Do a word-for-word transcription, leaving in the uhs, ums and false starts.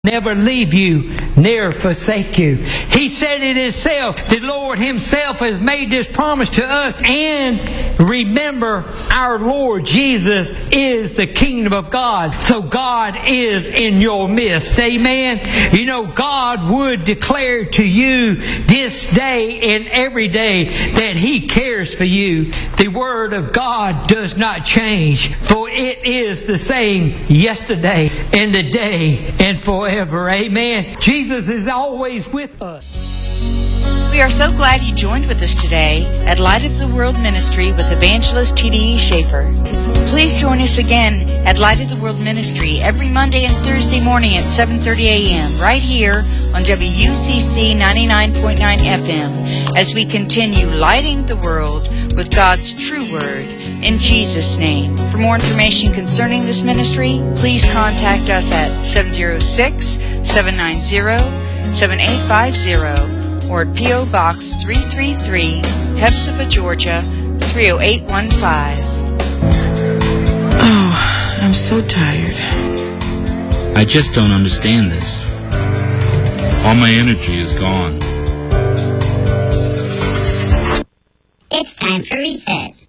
never leave you, never forsake you. He said it himself. The Lord himself has made this promise to us. And remember, our Lord Jesus is the kingdom of God. So God is in your midst. Amen. You know, God would declare to you this day and every day that He cares for you. The Word of God does not change, for it is the same yesterday and today and forever. Amen. Jesus is always with us. We are so glad you joined with us today at Light of the World Ministry with Evangelist T D E Schaefer. Please join us again at Light of the World Ministry every Monday and Thursday morning at seven thirty a.m. right here on W U C C ninety-nine point nine F M as we continue lighting the world with God's true word in Jesus' name. For more information concerning this ministry, please contact us at seven oh six, seven nine zero, seven eight five zero or at P O Box three three three, Hepzibah, Georgia three oh eight one five. Oh, I'm so tired. I just don't understand this. All my energy is gone. It's time for reset.